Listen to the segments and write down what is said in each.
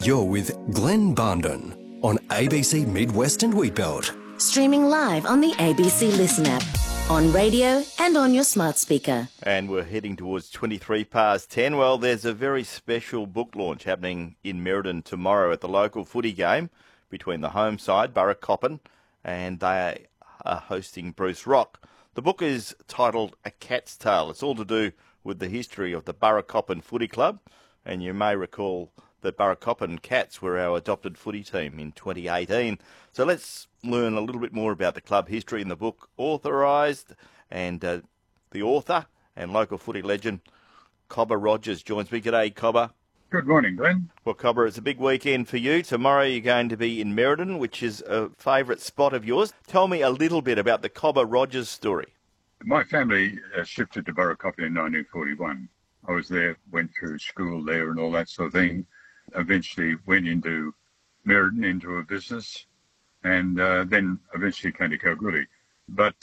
You're with Glenn Barndon on ABC Midwest and Wheatbelt. Streaming live on the ABC Listen app, on radio and on your smart speaker. And we're heading towards 23 past 10. Well, there's a very special book launch happening in Merredin tomorrow at the local footy game between the home side, Burracoppin, and they are hosting Bruce Rock. The book is titled A Cat's Tale. It's all to do with the history of the Burracoppin Footy Club, and you may recall that Burracoppin Cats were our adopted footy team in 2018. So let's learn a little bit more about the club history in the book, authorised, and the author and local footy legend, Cobber Rogers, joins me. G'day, Cobber. Good morning, Glenn. Well, Cobber, it's a big weekend for you. Tomorrow you're going to be in Merredin, which is a favourite spot of yours. Tell me a little bit about the Cobber Rogers story. My family shifted to Burracoppin in 1941. I was there, went through school there and all that sort of thing. Eventually went into Merredin, into a business, and then eventually came to Kalgoorlie. But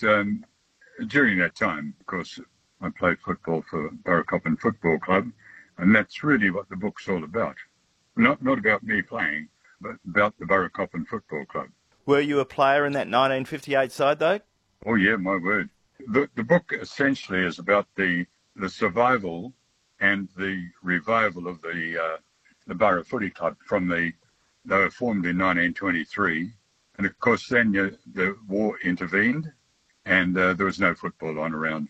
during that time, of course, I played football for Burracoppin Football Club, and that's really what the book's all about. Not about me playing, but about the Burracoppin Football Club. Were you a player in that 1958 side, though? Oh, yeah, my word. The book essentially is about the survival and the revival of the Burra Footy Club they were formed in 1923. And of course, then the war intervened and there was no football on around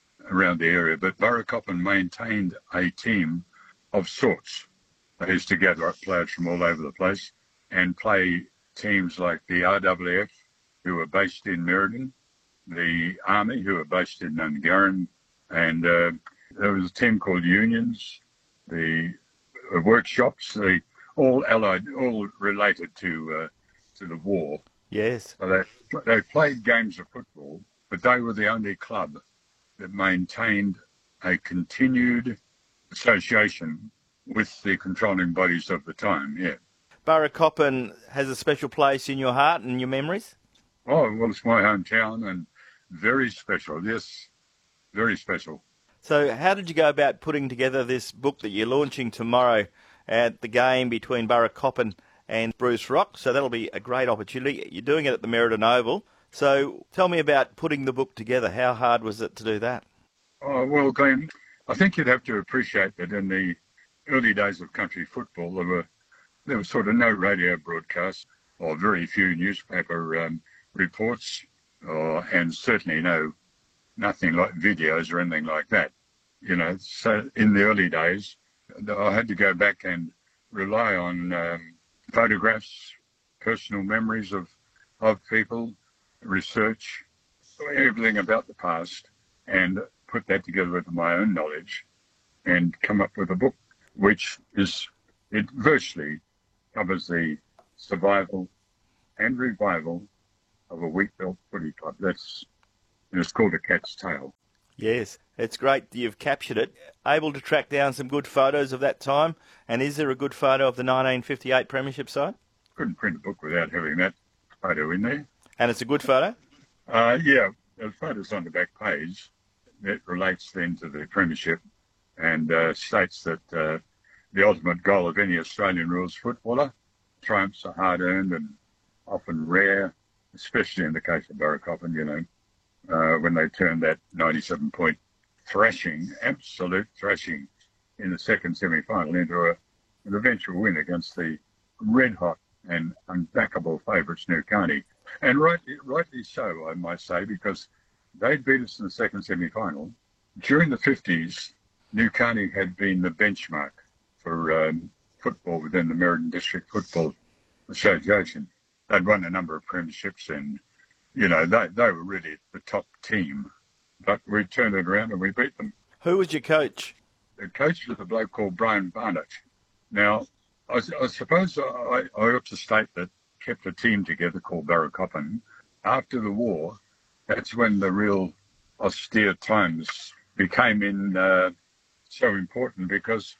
the area. But Burracoppin maintained a team of sorts. They used to gather up players from all over the place and play teams like the RAAF, who were based in Merredin, the Army, who were based in Nungarran, and there was a team called Unions, the workshops, all related to the war. Yes. So they played games of football, but they were the only club that maintained a continued association with the controlling bodies of the time, yeah. Burracoppin has a special place in your heart and your memories? Oh, well, it's my hometown and very special, yes, very special. So how did you go about putting together this book that you're launching tomorrow at the game between Burracoppin and Bruce Rock? So that'll be a great opportunity. You're doing it at the Merredin Oval. So tell me about putting the book together. How hard was it to do that? Oh, well, Glenn, I think you'd have to appreciate that in the early days of country football, there was sort of no radio broadcast or very few newspaper reports, and certainly nothing like videos or anything like that. You know, so in the early days, I had to go back and rely on photographs, personal memories of people, research, everything about the past, and put that together with my own knowledge and come up with a book, which it virtually covers the survival and revival of a Wheatbelt Footy Club. It's called A Cat's Tale. Yes, it's great that you've captured it. Able to track down some good photos of that time? And is there a good photo of the 1958 Premiership side? Couldn't print a book without having that photo in there. And it's a good photo? Yeah, the photo's on the back page. It relates then to the Premiership and states that the ultimate goal of any Australian rules footballer, triumphs are hard-earned and often rare, especially in the case of Burracoppin, when they turned that 97-point thrashing, absolute thrashing, in the second semi-final into an eventual win against the red-hot and unbackable favourites Newcastle. And rightly so, I might say, because they beat us in the second semi-final. During the 50s, Newcastle had been the benchmark for football within the Merredin District Football Association. They'd won a number of premierships and they were really the top team, but we turned it around and we beat them. Who was your coach? The coach was a bloke called Brian Barnett. Now, I suppose I ought to state that kept a team together called Burracoppin. After the war, that's when the real austere times became so important because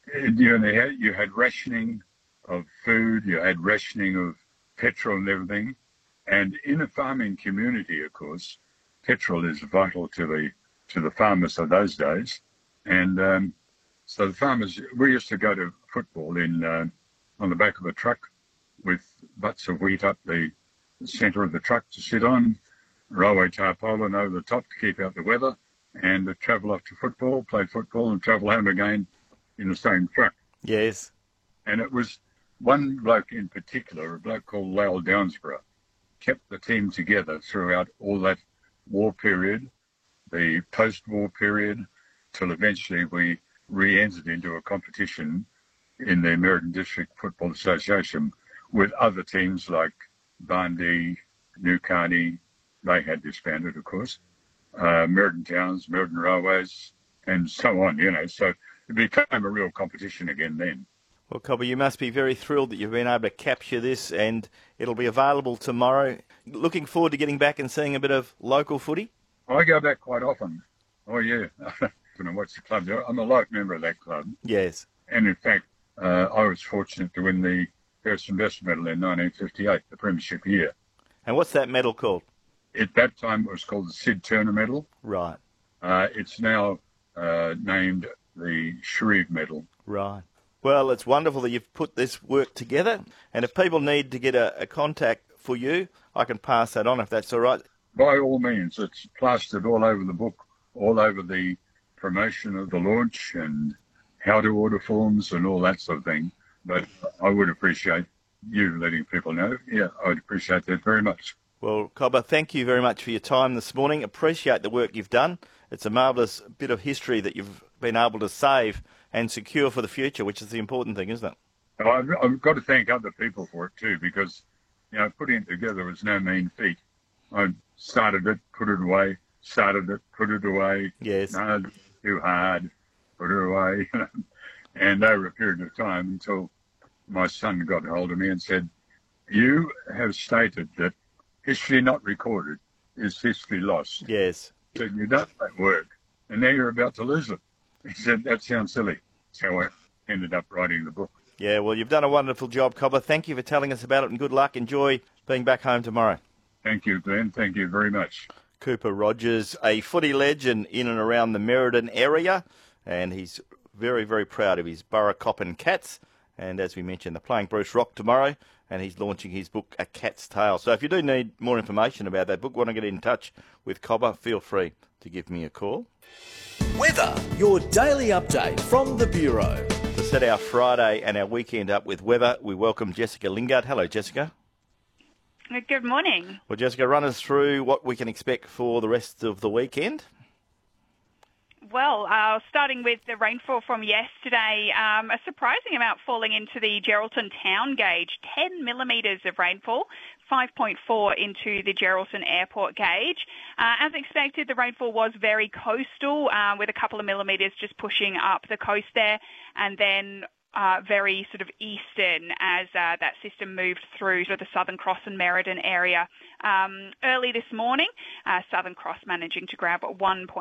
you had rationing of food, you had rationing of petrol and everything. And in a farming community, of course, petrol is vital to the farmers of those days. And so the farmers, we used to go to football in on the back of a truck with butts of wheat up the centre of the truck to sit on, railway tarpaulin over the top to keep out the weather, and to travel off to football, play football, and travel home again in the same truck. Yes. And it was one bloke in particular, a bloke called Lowell Downsborough, kept the team together throughout all that war period, the post-war period, till eventually we re-entered into a competition in the Merredin District Football Association with other teams like Barndee, New Carney. They had disbanded, of course, Merredin Towns, Merredin Railways, and so on, So it became a real competition again then. Well, Cobber, you must be very thrilled that you've been able to capture this, and it'll be available tomorrow. Looking forward to getting back and seeing a bit of local footy? I go back quite often. Oh, yeah. I watch the club. I'm a life member of that club. Yes. And in fact, I was fortunate to win the First and Best medal in 1958, the premiership year. And what's that medal called? At that time, it was called the Sid Turner Medal. Right. It's now named the Shreve Medal. Right. Well, it's wonderful that you've put this work together. And if people need to get a contact for you, I can pass that on if that's all right. By all means, it's plastered all over the book, all over the promotion of the launch and how to order forms and all that sort of thing. But I would appreciate you letting people know. Yeah, I'd appreciate that very much. Well, Cobber, thank you very much for your time this morning. Appreciate the work you've done. It's a marvellous bit of history that you've been able to save and secure for the future, which is the important thing, isn't it? I've got to thank other people for it too, because, putting it together was no mean feat. I started it, put it away, put it away. Yes. No, too hard, put it away. And over a period of time until my son got hold of me and said, "You have stated that history not recorded is history lost." Yes. He said, "You've done that work, and now you're about to lose it." He said, "That sounds silly." That's how I ended up writing the book. Yeah, well, you've done a wonderful job, Cobber. Thank you for telling us about it, and good luck. Enjoy being back home tomorrow. Thank you, Glenn. Thank you very much. Cooper Rogers, a footy legend in and around the Merredin area, and he's very, very proud of his Burracoppin Cats. And as we mentioned, they're playing Bruce Rock tomorrow, and he's launching his book, A Cat's Tale. So if you do need more information about that book, want to get in touch with Cobber, feel free to give me a call. Weather, your daily update from the Bureau. To set our Friday and our weekend up with weather, we welcome Jessica Lingard. Hello, Jessica. Good morning. Well, Jessica, run us through what we can expect for the rest of the weekend. Well, starting with the rainfall from yesterday, a surprising amount falling into the Geraldton town gauge, 10 millimetres of rainfall, 5.4 into the Geraldton airport gauge. As expected, the rainfall was very coastal, with a couple of millimetres just pushing up the coast there, and then very sort of eastern as that system moved through to the Southern Cross and Merredin area. Early this morning, Southern Cross managing to grab 1.